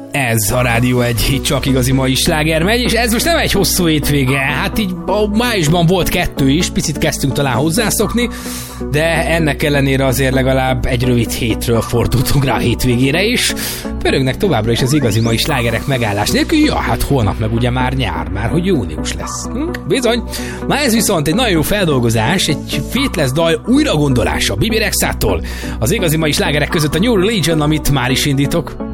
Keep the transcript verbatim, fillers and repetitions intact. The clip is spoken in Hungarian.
Ez a Rádió egy hit csak igazi mai sláger megy, és ez most nem egy hosszú hétvége, hát így a májusban volt kettő is, picit kezdtünk talán hozzászokni, de ennek ellenére azért legalább egy rövid hétről fordultunk rá a hétvégére is. Pörögnek továbbra is az igazi mai slágerek megállás nélkül, ja, hát holnap meg ugye már nyár, már hogy június lesz. Hm? Bizony. Na ez viszont egy nagyon jó feldolgozás, egy Faithless dal újra gondolása Bibi Rexától. Az igazi mai slágerek között a New Religion, amit már is indítok.